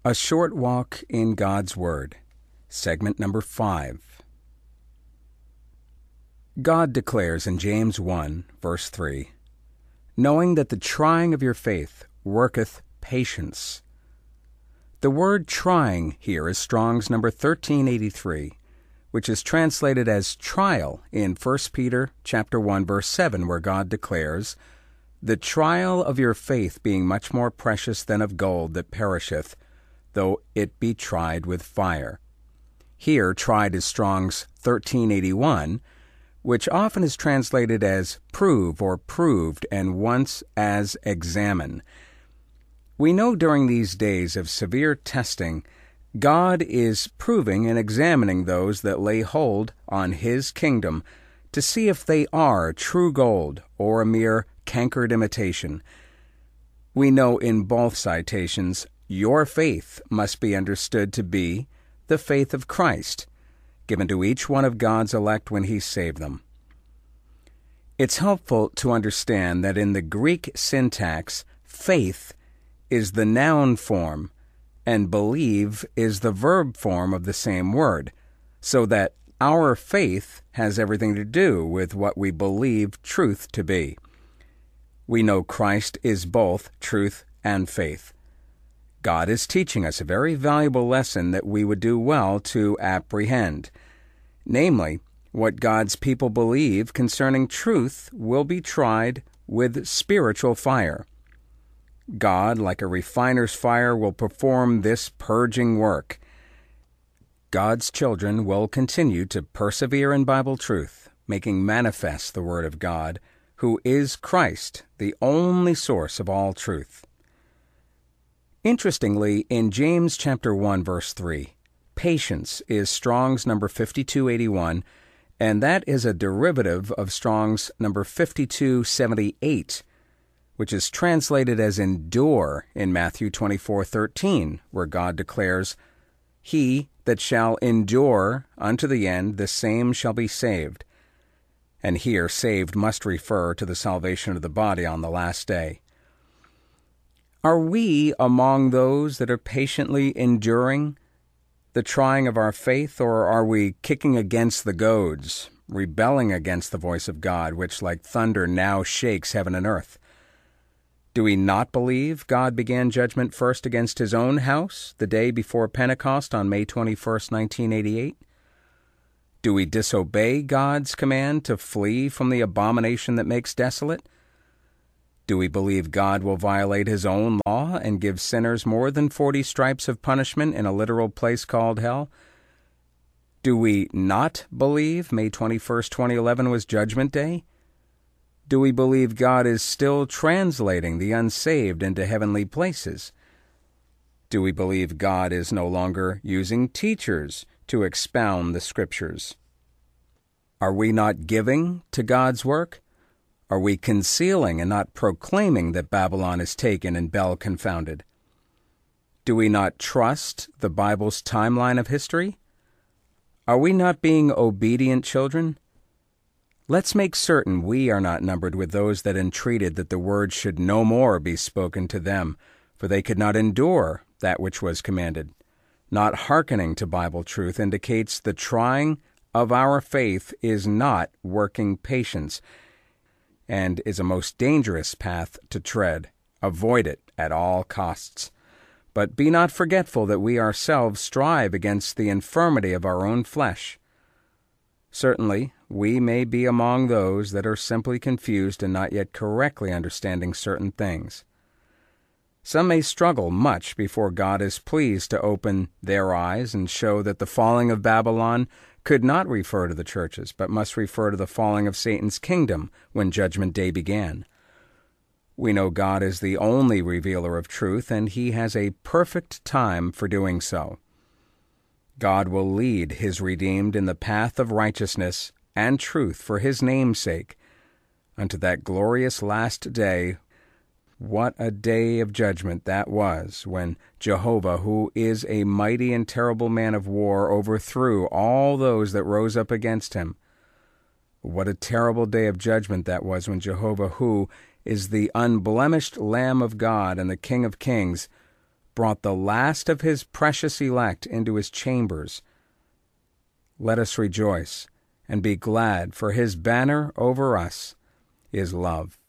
A Short Walk in God's Word, segment number 5. God declares in James 1, verse 3, "Knowing that the trying of your faith worketh patience." The word trying here is Strong's number 1383, which is translated as trial in 1 Peter chapter 1, verse 7, where God declares, "The trial of your faith being much more precious than of gold that perisheth, though it be tried with fire." Here, tried is Strong's 1381, which often is translated as prove or proved, and once as examine. We know during these days of severe testing, God is proving and examining those that lay hold on His kingdom to see if they are true gold or a mere cankered imitation. We know in both citations, your faith must be understood to be the faith of Christ, given to each one of God's elect when He saved them. It's helpful to understand that in the Greek syntax, faith is the noun form and believe is the verb form of the same word, so that our faith has everything to do with what we believe truth to be. We know Christ is both truth and faith. God is teaching us a very valuable lesson that we would do well to apprehend. Namely, what God's people believe concerning truth will be tried with spiritual fire. God, like a refiner's fire, will perform this purging work. God's children will continue to persevere in Bible truth, making manifest the Word of God, who is Christ, the only source of all truth. Interestingly, in James chapter 1, verse 3, patience is Strong's number 5281, and that is a derivative of Strong's number 5278, which is translated as endure in Matthew 24:13, where God declares, "He that shall endure unto the end, the same shall be saved." And here, saved must refer to the salvation of the body on the last day. Are we among those that are patiently enduring the trying of our faith, or are we kicking against the goads, rebelling against the voice of God, which like thunder now shakes heaven and earth? Do we not believe God began judgment first against His own house the day before Pentecost on May 21st, 1988? Do we disobey God's command to flee from the abomination that makes desolate? Do we believe God will violate His own law and give sinners more than 40 stripes of punishment in a literal place called hell? Do we not believe May 21st, 2011 was Judgment Day? Do we believe God is still translating the unsaved into heavenly places? Do we believe God is no longer using teachers to expound the Scriptures? Are we not giving to God's work? Are we concealing and not proclaiming that Babylon is taken and Bel confounded? Do we not trust the Bible's timeline of history? Are we not being obedient children? Let's make certain we are not numbered with those that entreated that the word should no more be spoken to them, for they could not endure that which was commanded. Not hearkening to Bible truth indicates the trying of our faith is not working patience, and is a most dangerous path to tread. Avoid it at all costs. But be not forgetful that we ourselves strive against the infirmity of our own flesh. Certainly, we may be among those that are simply confused and not yet correctly understanding certain things. Some may struggle much before God is pleased to open their eyes and show that the falling of Babylon could not refer to the churches, but must refer to the falling of Satan's kingdom when Judgment Day began. We know God is the only revealer of truth, and He has a perfect time for doing so. God will lead His redeemed in the path of righteousness and truth for His name's sake, unto that glorious last day. What a day of judgment that was, when Jehovah, who is a mighty and terrible man of war, overthrew all those that rose up against Him. What a terrible day of judgment that was, when Jehovah, who is the unblemished Lamb of God and the King of Kings, brought the last of his precious elect into his chambers. Let us rejoice and be glad, for his banner over us is love.